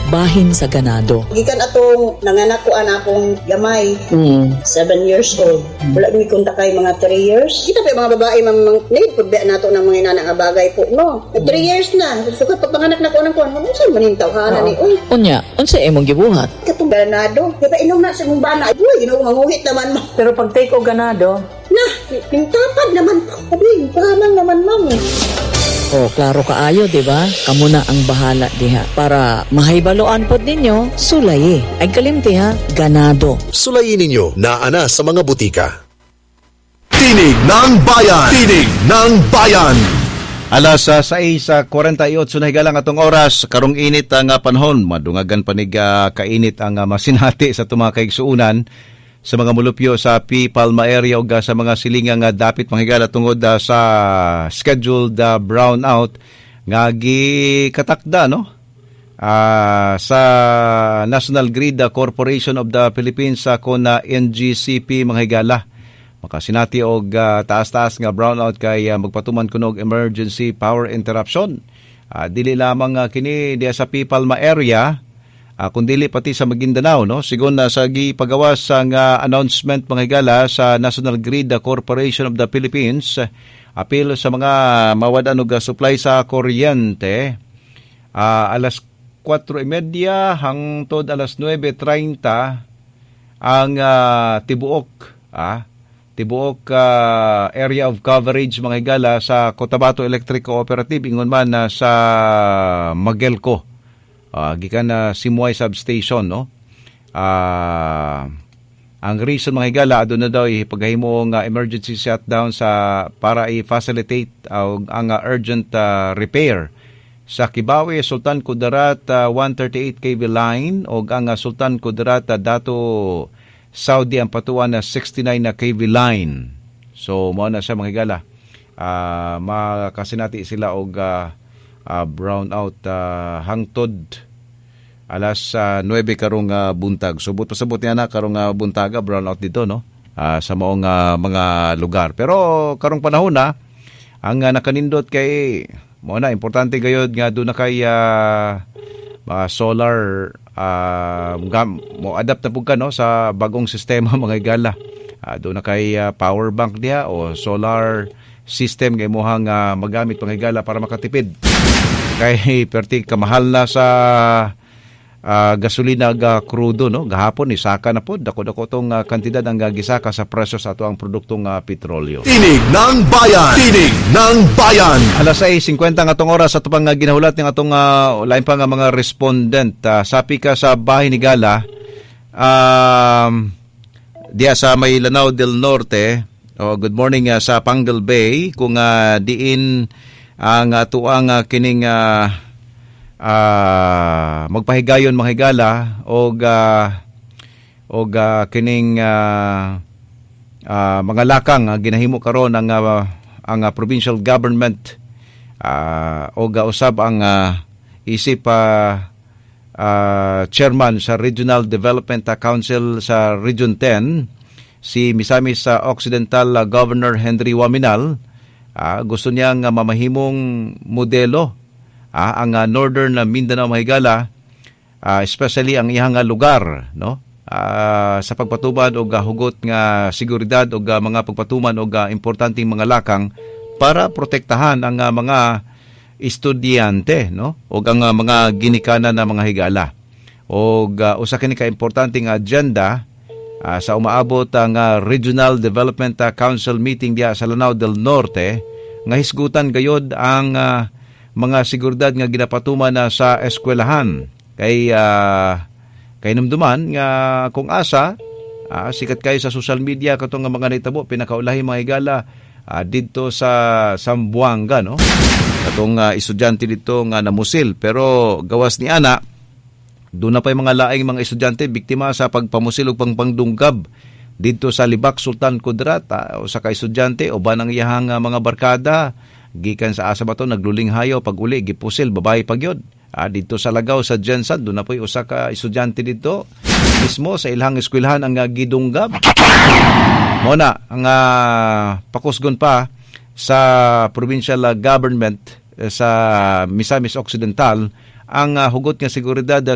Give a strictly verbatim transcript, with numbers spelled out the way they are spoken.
bahin sa ganado. Gikan atong nanganak ko ana akong gamay, Mm. seven years old. Wala mi kunta kay mga three years. Kita pa mga babae mang need pud ba nato ng mga inana nga bagay po, no? three years na. Sukat pag panganak na ko nang kuan, unsa man ning tawhana ni uy. Unya, unsa imong gibuhat? Katong ganado. Kaya inom na sa mong bana. Uy, ginoo manguhit naman mo. Pero pag take o ganado, Nah, pintapad naman. Sabi, parang naman ma'am. O, klaro kaayo, di ba? Kamu na ang bahala diha. Para mahibaloan pod ninyo, sulayi. Ay kalimti ha, ganado. Sulayin ninyo na ana sa mga butika. Tinig ng Bayan! Tinig ng Bayan! Alas uh, sais sa forty-eight na higalang atong oras, karong init ang uh, panahon, madungagan panig uh, kainit ang uh, masinati sa tumakay suunan sa mga mulupyo sa P. Palma area o sa mga silingang uh, dapit manghigala tungod uh, sa scheduled uh, brownout nga gikatakda no uh, sa National Grid uh, Corporation of the Philippines sa uh, kuna N G C P manghigala. Makasinati og uh, taas-taas nga brownout kay uh, magpatuman kunog emergency power interruption. Uh, dili lamang uh, kini diya sa P. Palma area, Uh, kundili pati sa Maguindanao, no? Sigon na sa gipagawas sang uh, announcement mga higala sa National Grid Corporation of the Philippines, uh, apil sa mga mawadan og supply sa kuryente, uh, alas four thirty hangtod alas nine thirty ang uh, tibuok, ah, tibuok uh, area of coverage mga higala sa Cotabato Electric Cooperative, ingon man uh, sa Magelco. Uh, gikan na uh, Simuay Substation, no? Uh, ang reason mga higala, doon na daw ipagahimo ng uh, emergency shutdown sa, para i-facilitate uh, ang uh, urgent uh, repair sa Kibawe, Sultan Kudarat uh, one thirty-eight K V line o ang uh, Sultan Kudarat uh, Dato Saudi ang patuan na sixty-nine na K V line. So, mao na siya mga higala. Uh, makasinati sila og uh, uh, brownout uh, hangtod alas uh, nine karong uh, buntag. So but pasabot niya na karong uh, buntaga brownout dito, no? Uh, sa maong uh, mga lugar. Pero karong panahon na ang uh, nakanindot kay mo na importante gayud nga do na kay uh, uh, solar uh, gam, mo adapt na pud ka no sa bagong sistema mga igala. Uh, do na kay uh, power bank diha o solar system kay mohang uh, magamit mga igala para makatipid. Kay perti kamahal na sa Uh, gasolina ga crudo, no? Gahapon ni saka na po dako-dako tong uh, kantidad ang gisaka sa presyo sa ato ang produktong uh, petrolyo. Tinig ng Bayan! Tinig ng Bayan! Alas sais fifty nga atong oras at pang uh, ginahulat ng atong uh, lain pa nga mga respondent. Uh, sapi ka sa bahay ni Gala, um, diya sa may Lanao del Norte, oh, good morning uh, sa Pangal Bay, kung uh, diin ang uh, tuang uh, kining uh, Uh, magpahigayon mga higala og uh, og uh, kining uh, uh, mga lakang uh, ginahimo karon ang uh, ang uh, provincial government uh, og uh, usab ang uh, isip uh, uh, chairman sa Regional Development Council sa Region ten si Misamis uh, Occidental uh, Governor Henry Waminal. Uh, gusto niyang uh, mamahimong modelo Ah, ang uh, Northern uh, Mindanao mahigala, uh, especially ang ihang uh, lugar, no? Uh, sa pagpatubad og uh, hugot nga seguridad og uh, mga pagpatuman og uh, importanteng mga lakang para protektahan ang uh, mga estudyante, no? Og ang uh, mga ginikanan na mga higala. Og uh, usa kini ka importanteng agenda uh, sa umaabot ang uh, Regional Development uh, Council meeting diya sa Lanao del Norte nga hisgutan gayod ang uh, mga seguridad nga ginapatuman na sa eskwelahan kay uh, kay numduman nga kung asa uh, sikat kayo sa social media katong nga mga nitabo pinakaulahi mga higala uh, dito sa Zamboanga, no? Katong uh, estudyante dito nga namusil pero gawas ni ana doon na pa yung mga laing mga estudyante biktima sa pagpamusil ug pangpangdunggab dito sa Libak Sultan Kudarat uh, o sa ka estudyante o ba nang iyahang uh, mga barkada gikan sa asa ba to nagluling hayo pag uli gipusil babae pagyod ah, dito sa Lagaw sa Jensan do na poy usa ka estudyante dito mismo sa ilang eskwelahan ang uh, gidunggab mo na ang uh, pakusgon pa sa provincial uh, government uh, sa Misamis Occidental ang uh, hugot nga seguridad uh,